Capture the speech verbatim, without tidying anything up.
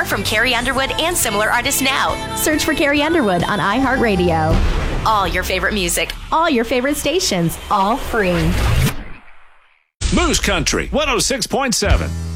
more from Carrie Underwood and similar artists now. Search for Carrie Underwood on iHeartRadio. All your favorite music. All your favorite stations. All free. Moose Country one oh six point seven.